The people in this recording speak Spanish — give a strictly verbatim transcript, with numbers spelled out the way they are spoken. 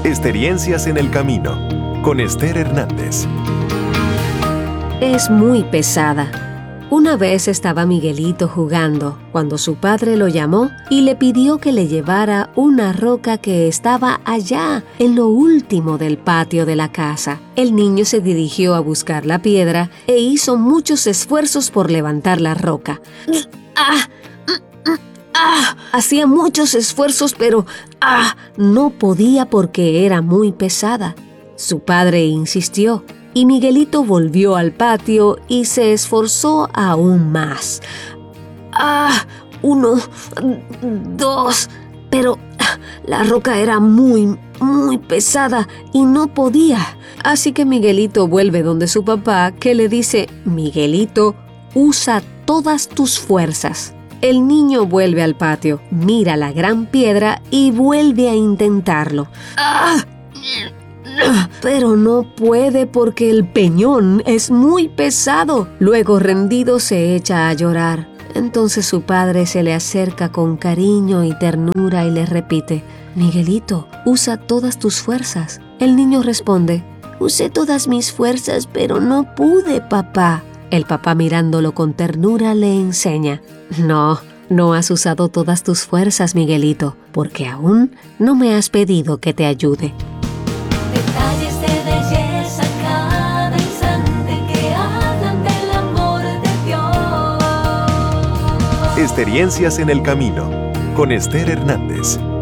Experiencias en el camino, con Esther Hernández. Es muy pesada. Una vez estaba Miguelito jugando cuando su padre lo llamó y le pidió que le llevara una roca que estaba allá, en lo último del patio de la casa. El niño se dirigió a buscar la piedra e hizo muchos esfuerzos por levantar la roca. ¡Ah! ¡Ah! Hacía muchos esfuerzos, pero ¡ah! no podía porque era muy pesada. Su padre insistió y Miguelito volvió al patio y se esforzó aún más. ¡Ah! Uno, dos, pero la roca era muy, muy pesada y no podía. Así que Miguelito vuelve donde su papá, que le dice: Miguelito, usa todas tus fuerzas. El niño vuelve al patio, mira la gran piedra y vuelve a intentarlo. ¡Ah! Pero no puede porque el peñón es muy pesado. Luego, rendido, se echa a llorar. Entonces su padre se le acerca con cariño y ternura y le repite: Miguelito, usa todas tus fuerzas. El niño responde: usé todas mis fuerzas, pero no pude, papá. El papá, mirándolo con ternura, le enseña: No, no has usado todas tus fuerzas, Miguelito, porque aún no me has pedido que te ayude. Detalles de belleza cada instante que hablan del amor de Dios. Experiencias en el camino, con Esther Hernández.